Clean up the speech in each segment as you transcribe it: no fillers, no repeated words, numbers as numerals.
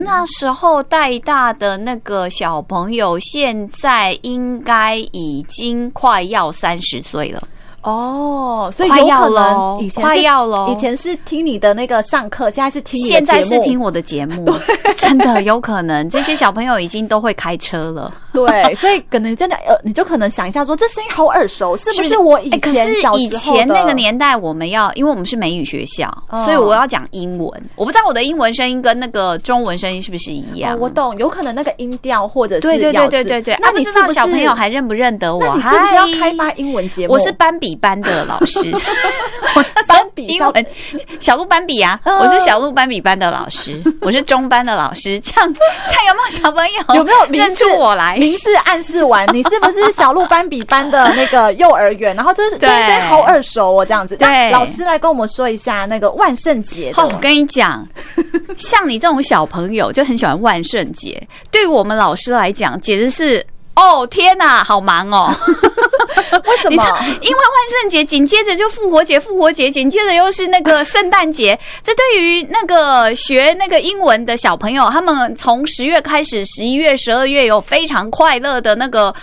那时候带大的那个小朋友，现在应该已经快要30岁了。 哦，所以有可能以前快要了， 以前是听你的那个上课，现在是听你的节目， 现在是听我的节目，真的有可能这些小朋友已经都会开车了。 对，所以可能真的你就可能想一下说，这声音好耳熟，是不是我以前小时候的？ 可是以前那个年代，我们因为我们是美语学校，所以我要讲英文。我不知道我的英文声音跟那个中文声音是不是一样？ 我懂，有可能那个音调或者是咬字。 对。 那你不知道小朋友还认不认得我？ 那你是不是要开发英文节目？ 我是斑比班的老师， 斑比英文小鹿斑比啊，我是小鹿斑比班的老师，我是中班的老师。这样有没有小朋友有没有认出我来？ 明示暗示完，你是不是小鹿斑比班的那个幼儿园？然后这些好耳熟哦，这样子。对，老师来跟我们说一下那个万圣节的。 我跟你讲，像你这种小朋友就很喜欢万圣节，对于我们老师来讲，简直是。哦天哪，好忙哦！ 为什么？ 因为万圣节紧接着就复活节紧接着又是那个圣诞节。这对于那个学那个英文的小朋友，他们从10月开始，11月、12月有非常快乐的那个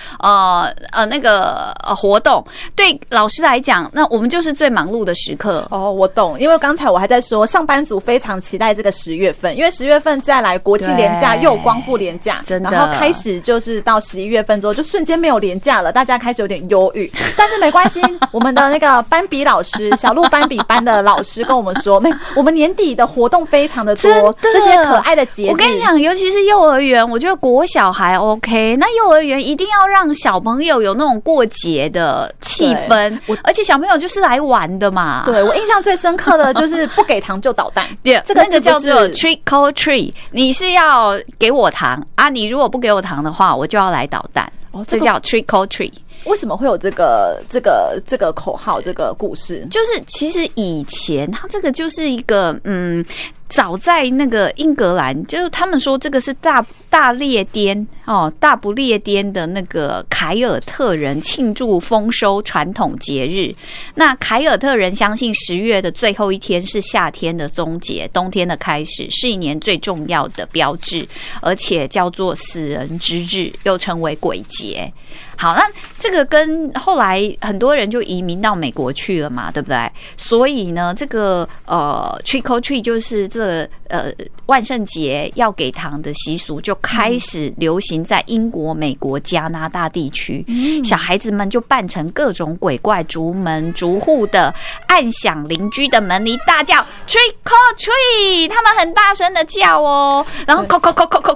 活动。对老师来讲，那我们就是最忙碌的时刻。 哦，我懂，因为刚才我还在说，上班族非常期待这个10月份，因为10月份再来国庆连假，又有光复连假， 真的， 然后开始就是到11月份之后，就瞬间没有连假了，大家开始有点忧郁。但是没关系，我们的那个斑比老师，小鹿斑比班的老师跟我们说，我们年底的活动非常的多，这些可爱的节日。 我跟你讲，尤其是幼儿园，我觉得国小还 OK， 那幼儿园一定要让小朋友有那种过节的气氛，而且小朋友就是来玩的嘛。 对，我印象最深刻的就是不给糖就捣蛋， 这个是叫做 trick or treat， 你是要给我糖啊，你如果不给我糖的话，我就要来捣蛋。这叫 trick or treat。 为什么会有这个口号？这个故事就是其实以前它这个就是一个早在那个英格兰，就是他们说这个是大列颠大不列颠的那个凯尔特人庆祝丰收传统节日。那凯尔特人相信10月的最后一天是夏天的终结，冬天的开始，是一年最重要的标志，而且叫做死人之日，又称为鬼节。好，那这个跟后来很多人就移民到美国去了嘛，对不对？所以呢，这个trick or treat 就是这万圣节要给糖的习俗就开始流行在英国、美国、加拿大地区。小孩子们就扮成各种鬼怪，逐门逐户的按响邻居的门铃，大叫 trick or treat， 他们很大声的叫哦，然后扣，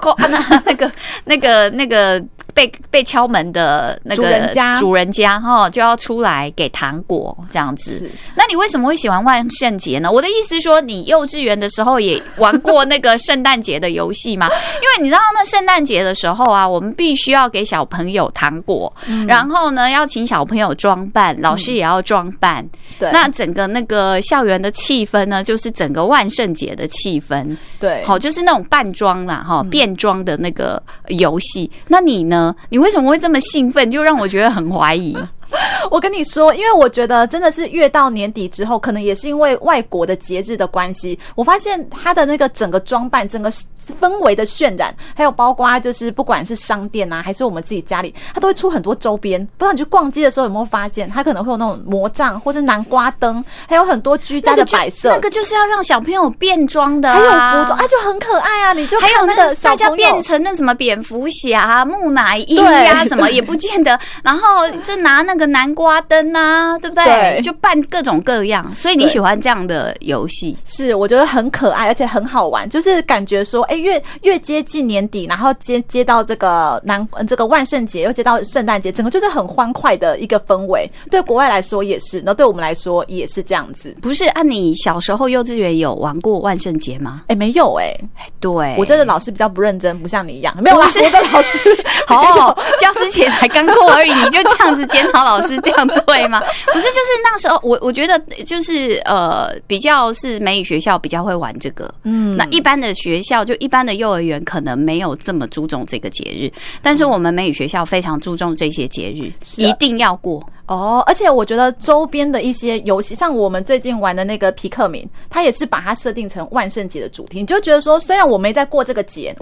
那个。被敲门的那个主人家就要出来给糖果这样子。那你为什么会喜欢万圣节呢？我的意思是说，你幼稚园的时候也玩过那个圣诞节的游戏吗？因为你知道，那圣诞节的时候啊，我们必须要给小朋友糖果，然后呢，要请小朋友装扮，老师也要装扮。对，那整个那个校园的气氛呢，就是整个万圣节的气氛。对，好，就是那种扮装啦，变装的那个游戏。那你呢？你为什么会这么兴奋？就让我觉得很怀疑。 我跟你说，因为我觉得真的是越到年底之后，可能也是因为外国的节日的关系，我发现它的那个整个装扮、整个氛围的渲染，还有包括就是不管是商店啊，还是我们自己家里，它都会出很多周边。不知道你去逛街的时候有没有发现，它可能会有那种魔杖，或是南瓜灯，还有很多居家的摆设。 那个就是要让小朋友变装的还有服装就很可爱啊！你就看那个小朋友大家变成那什么蝙蝠侠、木乃伊呀，什么也不见得，然后就拿那个南瓜灯啊，对不对？对，就扮各种各样。所以你喜欢这样的游戏？ 是，我觉得很可爱，而且很好玩。就是感觉说，越接近年底，然后接到这个万圣节，又接到圣诞节，整个就是很欢快的一个氛围。对国外来说也是，然后对我们来说也是这样子。 不是？你小时候幼稚园有玩过万圣节吗？ 没有对，我这个老师比较不认真，不像你一样。没有，我的老师好，教师节才刚过而已，你就这样子检讨老师这样对吗？不是，就是那时候我觉得就是比较是美语学校比较会玩这个，那一般的学校就一般的幼儿园可能没有这么注重这个节日，但是我们美语学校非常注重这些节日，一定要过。 而且我觉得周边的一些游戏，像我们最近玩的那个皮克敏，它也是把它设定成万圣节的主题，你就觉得说，虽然我没在过这个节，